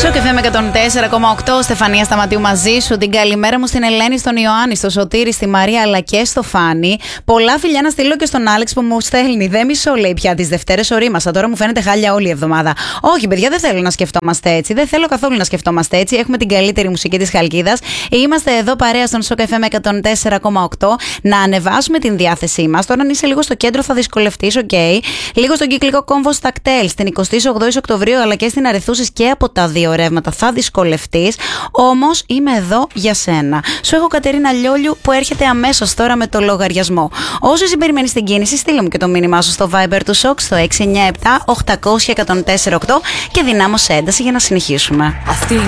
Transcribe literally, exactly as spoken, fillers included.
Σοκ εφ εμ εκατόν τέσσερα κόμμα οκτώ, Στεφανία Σταματίου μαζί σου. Την καλημέρα μου στην Ελένη, στον Ιωάννη, στο Σωτήρη, στη Μαρία αλλά και στο Φάνη. Πολλά φιλιά να στείλω και στον Άλεξ που μου στέλνει. Δεν μισό λέει πια τις Δευτέρες ορίμασα. Τώρα μου φαίνεται χάλια όλη η εβδομάδα. Όχι, παιδιά, δεν θέλω να σκεφτόμαστε έτσι. Δεν θέλω καθόλου να σκεφτόμαστε έτσι. Έχουμε την καλύτερη μουσική της Χαλκίδας. Είμαστε εδώ παρέα στον Σοκ εφ εμ εκατόν τέσσερα κόμμα οκτώ να ανεβάσουμε την διάθεσή μας. Τώρα, αν είσαι λίγο στο κέντρο, θα δυσκολευτείς, οκ. Okay. Λίγο στον κυκλικό κόμβο στα κτέλ, στην εικοστή ογδόη Οκτωβρίου αλλά και στην Αρεθούσης και από τα δύο ρεύματα θα δυσκολευτείς. Όμως είμαι εδώ για σένα. Σου έχω Κατερίνα Λιόλιου που έρχεται αμέσως τώρα με το λογαριασμό. Όσο συμπεριμένεις την κίνηση, στείλε μου και το μήνυμά σου στο Viber του Σοκ στο έξι εννιά επτά οκτακόσια εκατόν τέσσερα οκτώ και δυνάμωσε ένταση για να συνεχίσουμε. Αυτή